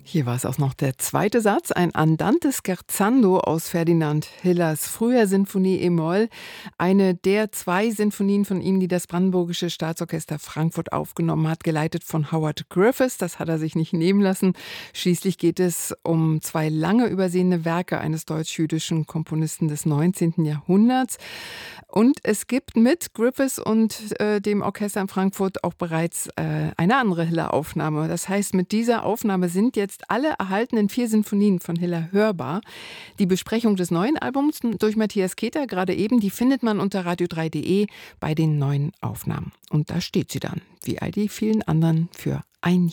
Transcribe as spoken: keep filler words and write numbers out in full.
Hier war es auch noch der zweite Satz, ein Andante scherzando aus Ferdinand Hillers früher Sinfonie e-Moll, eine der zwei Sinfonien von ihm, die das Brandenburgische Staatsorchester Frankfurt aufgenommen hat, geleitet von Howard Griffiths. Das hat er sich nicht nehmen lassen. Schließlich geht es um zwei lange übersehene Werke eines deutsch-jüdischen Komponisten des neunzehnten Jahrhunderts. Und es gibt mit Griffiths und äh, dem Orchester in Frankfurt auch bereits äh, eine andere Hiller-Aufnahme. Das heißt, mit dieser Aufnahme sind jetzt alle erhaltenen vier Sinfonien von Hiller hörbar. Die Besprechung des neuen Albums durch Matthias Keter, gerade eben, die findet man unter radio drei punkt de bei den neuen Aufnahmen. Und da steht sie dann, wie all die vielen anderen, für ein Jahr.